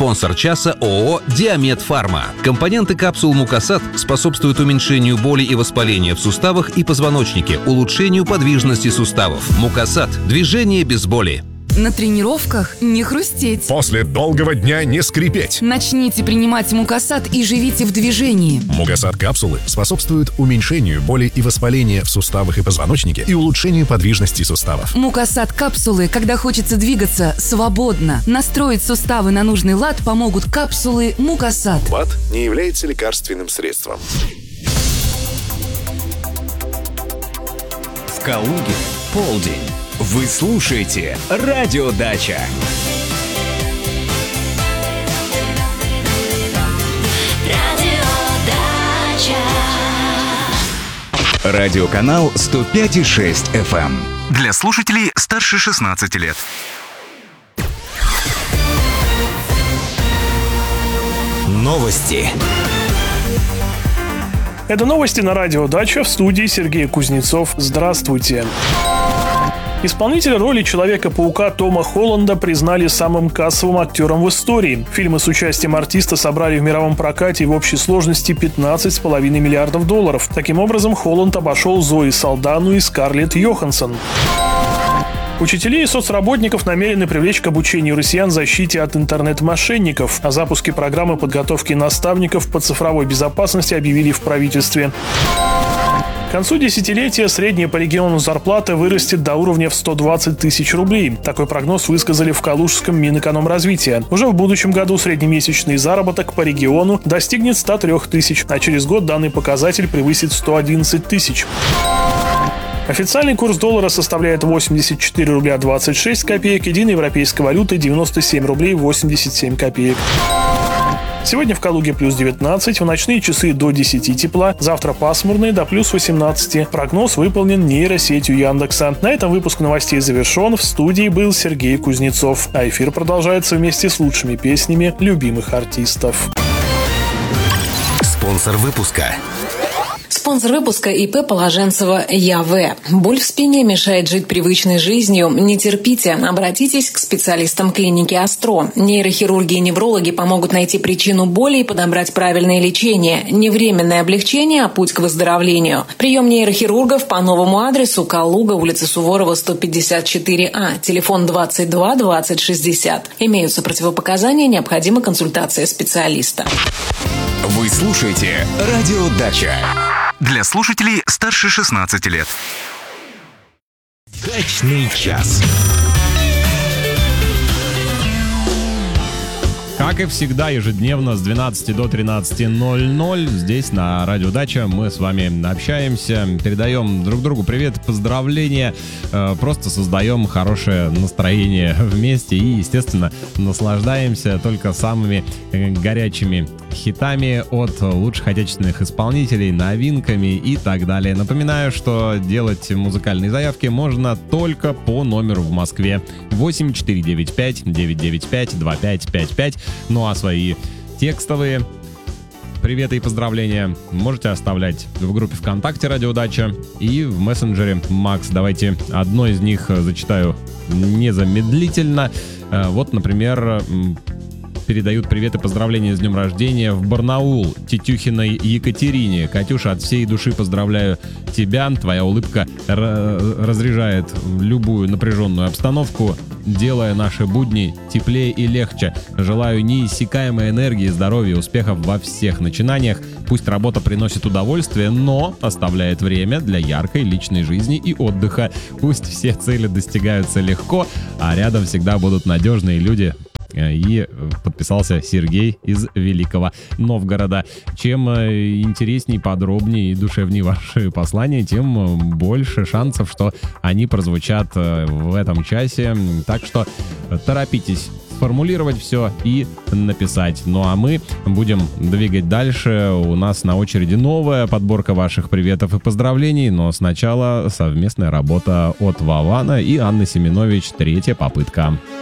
Спонсор часа ООО «Диамед Фарма». Компоненты капсул Мукасат способствуют уменьшению боли и воспаления в суставах и позвоночнике, улучшению подвижности суставов. Мукасат – движение без боли. На тренировках не хрустеть. После долгого дня не скрипеть. Начните принимать Мукасат и живите в движении. Мукасат капсулы способствуют уменьшению боли и воспаления в суставах и позвоночнике и улучшению подвижности суставов. Мукасат капсулы, когда хочется двигаться свободно. Настроить суставы на нужный лад помогут капсулы Мукасат. ВАТ не является лекарственным средством. В Калуге полдень. Вы слушаете «Радиодача». Радиоканал 105,6 FM. Для слушателей старше 16 лет. Новости. Это новости на радио «Дача», в студии Сергей Кузнецов. Здравствуйте. Исполнителя роли Человека-паука Тома Холланда признали самым кассовым актером в истории. Фильмы с участием артиста собрали в мировом прокате в общей сложности $15,5 миллиардов. Таким образом, Холланд обошел Зои Салдану и Скарлетт Йоханссон. Учителей и соцработников намерены привлечь к обучению россиян защите от интернет-мошенников. О запуске программы подготовки наставников по цифровой безопасности объявили в правительстве. К концу десятилетия средняя по региону зарплата вырастет до уровня в 120 тысяч рублей. Такой прогноз высказали в Калужском Минэкономразвития. Уже в будущем году среднемесячный заработок по региону достигнет 103 тысяч, а через год данный показатель превысит 111 тысяч. Официальный курс доллара составляет 84 рубля 26 копеек, единой европейской валюты 97 рублей 87 копеек. Сегодня в Калуге плюс 19, в ночные часы до 10 тепла, завтра пасмурные до плюс 18. Прогноз выполнен нейросетью Яндекса. На этом выпуск новостей завершен. В студии был Сергей Кузнецов. А эфир продолжается вместе с лучшими песнями любимых артистов. Спонсор выпуска. Спонсор выпуска ИП Положенцева ЯВ. Боль в спине мешает жить привычной жизнью? Не терпите. Обратитесь к специалистам клиники Астро. Нейрохирурги и неврологи помогут найти причину боли и подобрать правильное лечение. Не временное облегчение, а путь к выздоровлению. Прием нейрохирургов по новому адресу: Калуга, улица Суворова, 154А. Телефон 22 20 60. Имеются противопоказания, необходима консультация специалиста. Вы слушаете «Радиодача». Для слушателей старше 16 лет. Дачный час. Как и всегда, ежедневно с 12 до 13:00 здесь на Радио Дача мы с вами общаемся, передаем друг другу привет, поздравления, просто создаем хорошее настроение вместе и, естественно, наслаждаемся только самыми горячими хитами от лучших отечественных исполнителей, новинками и так далее. Напоминаю, что делать музыкальные заявки можно только по номеру в Москве 8495-995-2555. Ну а свои текстовые приветы и поздравления можете оставлять в группе ВКонтакте «Радио Дача» и в мессенджере Макс. Давайте одно из них зачитаю незамедлительно. Вот, например, передают привет и поздравления с днем рождения в Барнаул Тетюхиной Екатерине. Катюша, от всей души поздравляю тебя. Твоя улыбка разряжает любую напряженную обстановку, делая наши будни теплее и легче. Желаю неиссякаемой энергии, здоровья, успехов во всех начинаниях. Пусть работа приносит удовольствие, но оставляет время для яркой личной жизни и отдыха. Пусть все цели достигаются легко, а рядом всегда будут надежные люди. И подписался Сергей из Великого Новгорода. Чем интересней, подробнее и душевнее ваши послания, тем больше шансов, что они прозвучат в этом часе. Так что торопитесь сформулировать все и написать. Ну а мы будем двигать дальше. У нас на очереди новая подборка ваших приветов и поздравлений, но сначала совместная работа от Вована и Анны Семенович «Третья попытка».